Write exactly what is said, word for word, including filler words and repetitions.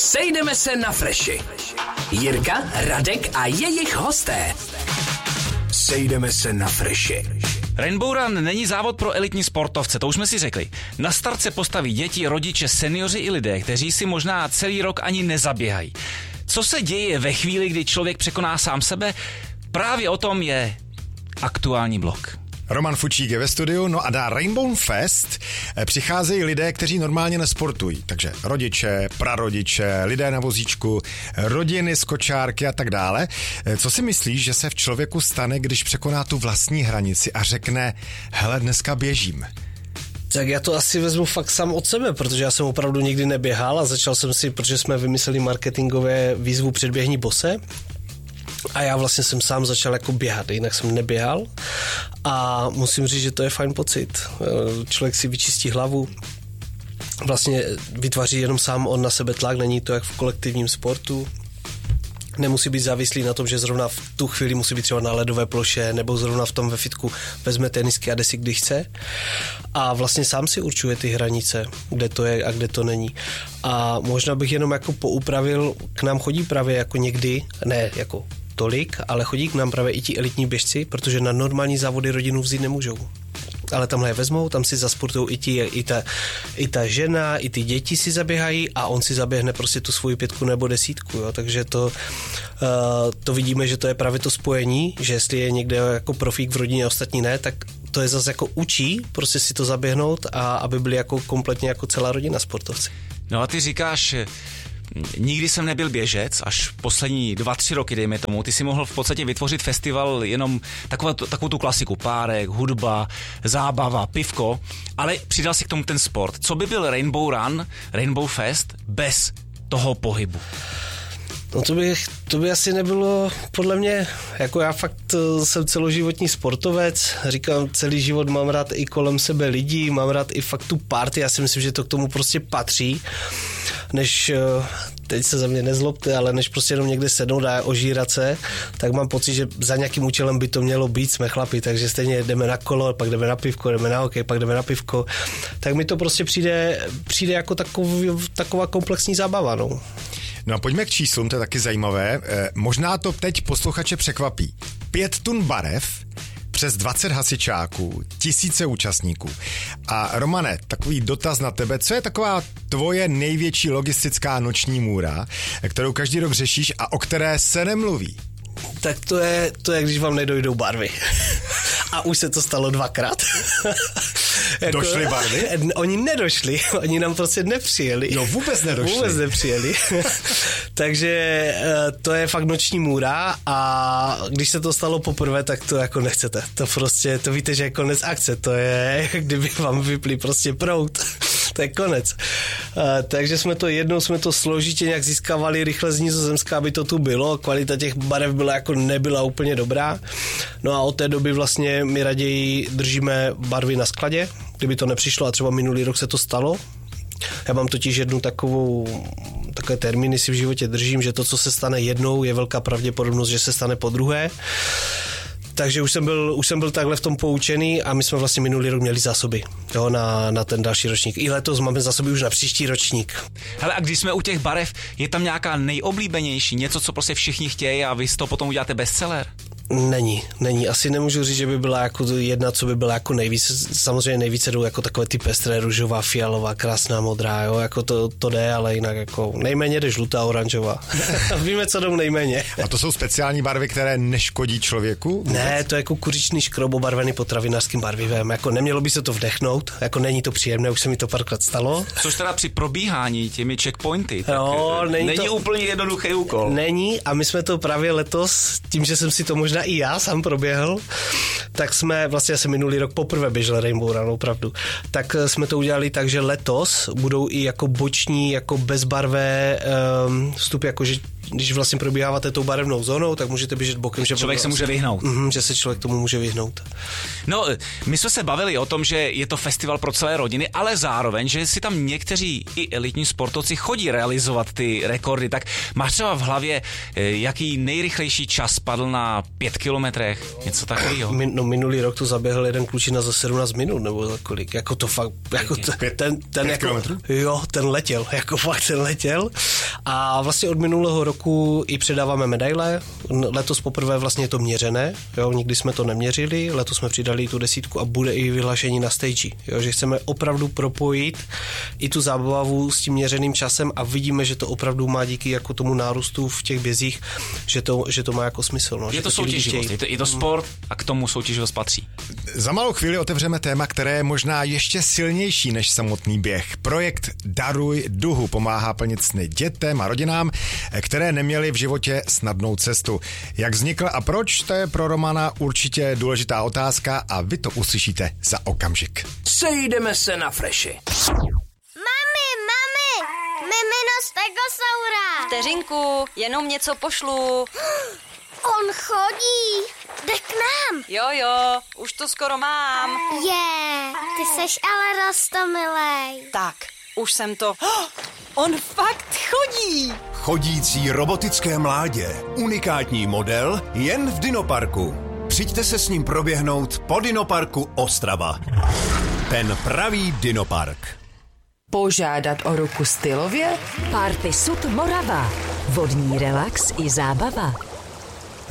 Sejdeme se na Freši. Jirka, Radek a jejich hosté. Sejdeme se na Freši. Rainbow Run není závod pro elitní sportovce, to už jsme si řekli. Na start se postaví děti, rodiče, seniori i lidé, kteří si možná celý rok ani nezaběhají. Co se děje ve chvíli, kdy člověk překoná sám sebe? Právě o tom je aktuální blog. Roman Fučík je ve studiu, no a na Rainbow Fest přicházejí lidé, kteří normálně nesportují. Takže rodiče, prarodiče, lidé na vozíčku, rodiny, skočárky a tak dále. Co si myslíš, že se v člověku stane, když překoná tu vlastní hranici a řekne, hele, dneska běžím? Tak já to asi vezmu fakt sám od sebe, protože já jsem opravdu nikdy neběhal a začal jsem si, protože jsme vymysleli marketingové výzvu Předběhni bose. A já vlastně jsem sám začal jako běhat, jinak jsem neběhal a musím říct, že to je fajn pocit. Člověk si vyčistí hlavu, vlastně vytváří jenom sám on na sebe tlak, není to jak v kolektivním sportu. Nemusí být závislý na tom, že zrovna v tu chvíli musí být třeba na ledové ploše nebo zrovna v tom ve fitku vezme tenisky a jde si, když chce. A vlastně sám si určuje ty hranice, kde to je a kde to není. A možná bych jenom jako poupravil, k nám chodí právě jako někdy, ne jako tolik, ale chodí k nám právě i ti elitní běžci, protože na normální závody rodinu vzít nemůžou. Ale tamhle je vezmou, tam si zasportují i, ti, i, ta, i ta žena, i ty děti si zaběhají a on si zaběhne prostě tu svoji pětku nebo desítku. Jo? Takže to, uh, to vidíme, že to je právě to spojení, že jestli je někde jako profík v rodině a ostatní ne, tak to je zase jako učí prostě si to zaběhnout a aby byli jako kompletně jako celá rodina sportovci. No a ty říkáš, nikdy jsem nebyl běžec, až poslední dva, tři roky, dejme tomu. Ty si mohl v podstatě vytvořit festival jenom takovou, takovou tu klasiku, párek, hudba, zábava, pivko, ale přidal si k tomu ten sport. Co by byl Rainbow Run, Rainbow Fest bez toho pohybu? No to by, to by asi nebylo, podle mě, jako já fakt jsem celoživotní sportovec, říkám, celý život mám rád i kolem sebe lidí, mám rád i fakt tu party, já si myslím, že to k tomu prostě patří, než, teď se za mě nezlobte, ale než prostě jenom někde sednout a ožírat se, tak mám pocit, že za nějakým účelem by to mělo být, jsme chlapi, takže stejně jdeme na kolo, pak jdeme na pivko, jdeme na hokej, pak jdeme na pivko, tak mi to prostě přijde, přijde jako takový, taková komplexní zábava, no. No a pojďme k číslům, to je taky zajímavé. E, možná to teď posluchače překvapí. Pět tun barev, přes dvacet hasičáků, tisíce účastníků. A Romane, takový dotaz na tebe, co je taková tvoje největší logistická noční můra, kterou každý rok řešíš a o které se nemluví? Tak to je, to je, když vám nedojdou barvy. A už se to stalo dvakrát. Jako, došly barvy? Oni nedošli, oni nám prostě nepřijeli. No vůbec nedošli. Vůbec nepřijeli. Takže to je fakt noční můra a když se to stalo poprvé, tak to jako nechcete. To prostě, to víte, že je konec akce, to je, kdyby vám vyplý prostě proud. To je konec. Uh, takže jsme to jednou, jsme to složitě nějak získávali rychle z Nizozemska, aby to tu bylo. Kvalita těch barev byla jako nebyla úplně dobrá. No a od té doby vlastně my raději držíme barvy na skladě, kdyby to nepřišlo a třeba minulý rok se to stalo. Já mám totiž jednu takovou, takové termíny si v životě držím, že to, co se stane jednou, je velká pravděpodobnost, že se stane po druhé. Takže už jsem byl, už jsem byl takhle v tom poučený a my jsme vlastně minulý rok měli zásoby, jo, na, na ten další ročník. I letos máme zásoby už na příští ročník. Hele, a když jsme u těch barev, je tam nějaká nejoblíbenější, něco, co prostě všichni chtějí a vy z toho potom uděláte bestseller? Není, není. Asi nemůžu říct, že by byla jako jedna, co by byla jako nejvíc. Samozřejmě nejvíce jdou jako takové ty pestré, růžová, fialová, krásná, modrá, jo, jako to, to jde, ale jinak jako nejméně jde žlutá, oranžová. Víme, co jdou nejméně. A to jsou speciální barvy, které neškodí člověku? Vůbec? Ne, to je jako kuřičný škrob obarvený potravinářským barvivem. Jako nemělo by se to vdechnout, jako není to příjemné, už se mi to párkrát stalo. Což teda při probíhání těmi checkpointy, tak no, není, není to, úplně jednoduchý úkol. Není a my jsme to právě letos, tím, že jsem si to možná i já sám proběhl, tak jsme, vlastně já jsem minulý rok poprvé běžel Rainbow Run, opravdu, tak jsme to udělali tak, že letos budou i jako boční, jako bezbarvé um, vstupy, jakože když vlastně probíháváte tou barevnou zónou, tak můžete běžet bokem. Že člověk se může vyhnout. Mm, že se člověk tomu může vyhnout. No, my jsme se bavili o tom, že je to festival pro celé rodiny, ale zároveň, že si tam někteří i elitní sportovci chodí realizovat ty rekordy. Tak máš třeba v hlavě, jaký nejrychlejší čas padl na pět kilometrech? Něco takového? Min, no, minulý rok to zaběhl jeden klučina za sedmnáct minut, nebo za kolik. Jako to fakt, jako ten, pět, ten, ten pět jako, kilometrů? Jo, ten letěl, jako fakt ten letěl. A vlastně od minulého roku i předáváme medaile. Letos poprvé vlastně je to měřené, jo, nikdy jsme to neměřili, letos jsme přidali tu desítku a bude i vyhlášení na stage, jo, že chceme opravdu propojit i tu zábavu s tím měřeným časem a vidíme, že to opravdu má díky jako tomu nárůstu v těch bězích, že to, že to má jako smysl. No, je to soutěživost, je to, je to sport a k tomu soutěživost patří. Za malou chvíli otevřeme téma, které je možná ještě silnější než samotný běh. Projekt Daruj duhu pomáhá plnit sny dětem a rodinám, které neměly v životě snadnou cestu. Jak vznikl a proč, to je pro Romana určitě důležitá otázka a vy to uslyšíte za okamžik. Sejdeme se na Freši. Mami, mami, mimino stegosaura. Vteřinku, jenom něco pošlu. On chodí, jde k nám. Jo, jo, už to skoro mám. Je, ty seš ale roztomilej. Tak, už jsem to... Oh, on fakt chodí. Chodící robotické mládě. Unikátní model jen v Dinoparku. Přijďte se s ním proběhnout po Dinoparku Ostrava. Ten pravý Dinopark. Požádat o ruku stylově? Party Sud Morava. Vodní relax i zábava.